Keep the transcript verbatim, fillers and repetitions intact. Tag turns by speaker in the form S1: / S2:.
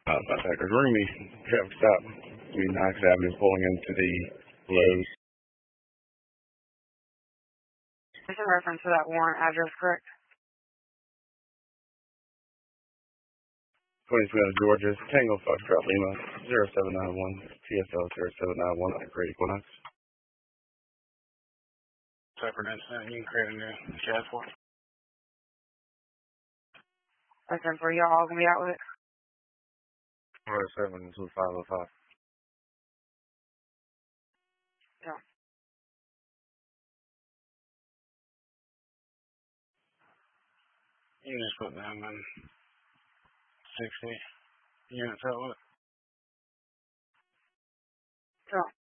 S1: Uh, about that, because we're going to be traffic stop between Knox Avenue pulling into the Lowe's.
S2: Is in reference to that warrant address, correct?
S1: twenty-three hundred Georgia, Tango Foxtrot Lima, zero seven nine one, T S L zero seven nine one, Great Equinox.
S3: Separate incident, you can create a new chat for it.
S2: That's in for y'all going to be out with it?
S1: four oh seven two five oh five.
S2: Yeah.
S3: You can just put them in sixty units out with it.
S2: Yeah.